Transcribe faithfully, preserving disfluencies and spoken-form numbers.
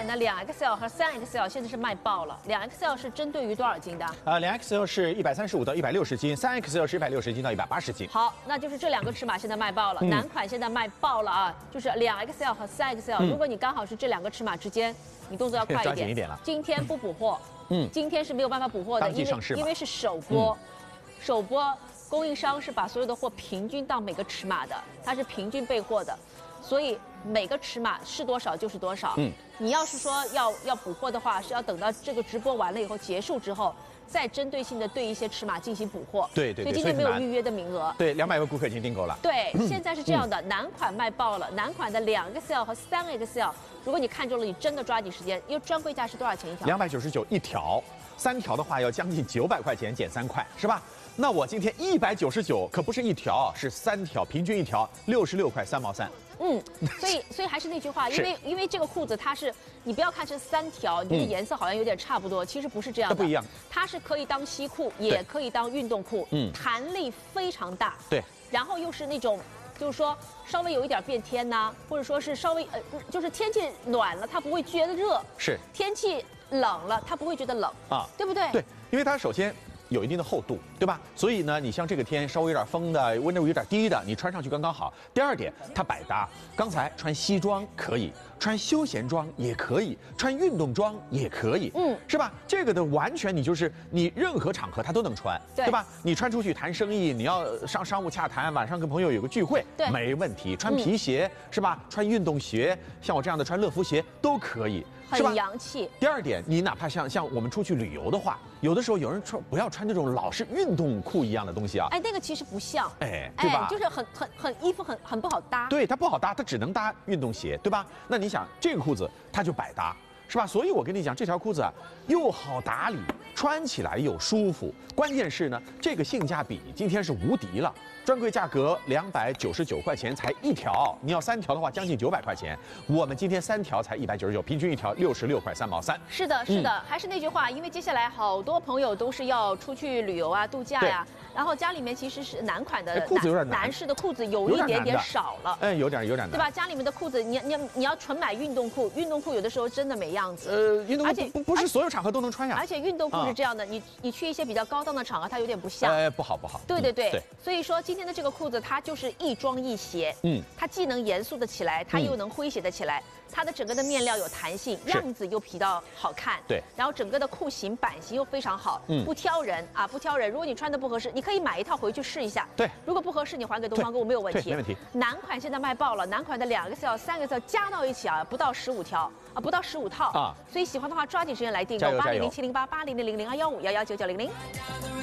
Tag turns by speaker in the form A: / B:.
A: 款的两 X L 和三 X L 现在是卖爆了。两 X L 是针对于多少斤的？
B: 呃，两 X L 是一百三十五到一百六十斤，三 X L 是一百六十斤到一百八十斤。
A: 好，那就是这两个尺码现在卖爆了，
B: 嗯、
A: 男款现在卖爆了啊，就是两 X L 和三 X L、嗯。如果你刚好是这两个尺码之间，你动作要快一点，
B: 抓紧一点了。
A: 今天不补货，嗯，今天是没有办法补货的，因为因为是首播，嗯、首播供应商是把所有的货平均到每个尺码的，它是平均备货的。所以每个尺码是多少就是多少。嗯，你要是说要要补货的话，是要等到这个直播完了以后结束之后，再针对性的对一些尺码进行补货。
B: 对对对。
A: 所以今天没有预约的名额。
B: 对，两百位顾客已经订购了。
A: 对，现在是这样的，嗯、男款卖爆了，男款的两 X L 和三 X L， 如果你看中了，你真的抓紧时间，因为专柜价是多少钱一条？
B: 两百九十九一条，三条的话要将近九百块钱，减三块，是吧？那我今天一百九十九可不是一条，是三条，平均一条六十六块三毛三。
A: 嗯，所以所以还是那句话，因为因为这个裤子它是，你不要看是三条，你觉得颜色好像有点差不多，嗯、其实不是这样的，
B: 它不一样，
A: 它是可以当西裤，也可以当运动裤，嗯，弹力非常大，
B: 对，
A: 然后又是那种。就是说，稍微有一点变天呐、啊，或者说是稍微呃，就是天气暖了，它不会觉得热；
B: 是
A: 天气冷了，它不会觉得冷啊，对不对？
B: 对，因为它首先有一定的厚度，对吧？所以呢，你像这个天稍微有点风的，温度有点低的，你穿上去刚刚好。第二点，它百搭。刚才穿西装可以，穿休闲装也可以，穿运动装也可以，嗯，是吧？这个的完全你就是你任何场合它都能穿， 对, 对吧？你穿出去谈生意，你要上商务洽谈，晚上跟朋友有个聚会，对，没问题。穿皮鞋、嗯、是吧？穿运动鞋，像我这样的穿乐福鞋都可以。
A: 很洋气。
B: 第二点，你哪怕像像我们出去旅游的话，有的时候有人说不要穿这种老是运动裤一样的东西啊。
A: 哎，那个其实不像，
B: 哎，对吧？
A: 哎、就是很很很衣服很很不好搭。
B: 对，它不好搭，它只能搭运动鞋，对吧？那你想这个裤子它就百搭，是吧？所以我跟你讲，这条裤子啊又好打理，穿起来又舒服，关键是呢，这个性价比今天是无敌了。专柜价格两百九十九块钱才一条，你要三条的话将近九百块钱。我们今天三条才一百九十九，平均一条六十六块三毛三。
A: 是的，是的，嗯、还是那句话，因为接下来好多朋友都是要出去旅游啊、度假呀、啊，然后家里面其实是男款的、
B: 哎、裤子有点难，
A: 男士的裤子有一点点少了，
B: 哎，有点有点难，
A: 对吧？家里面的裤子，你你你要纯买运动裤，运动裤有的时候真的没样子。
B: 呃，运动裤不不是所有场合都能穿呀。
A: 而且运动裤是这样的，啊、你你去一些比较高档的场合，它有点不像。
B: 哎，不好不好。
A: 对对对。
B: 嗯、对
A: 所以说今天的这个裤子，它就是一装一鞋，嗯，它既能严肃的起来，它又能诙谐的起来，嗯、它的整个的面料有弹性，样子又比较好看，
B: 对，
A: 然后整个的裤型版型又非常好，嗯，不挑人啊，不挑人。如果你穿的不合适，你可以买一套回去试一下，
B: 对，
A: 如果不合适，你还给东方购物没有问题，
B: 没问题。
A: 男款现在卖爆了，男款的两个 X L、三个 X L 加到一起啊，不到十五条啊，不到十五套啊，所以喜欢的话抓紧时间来订购八零零七零八八零零零零二幺五幺幺九九零零。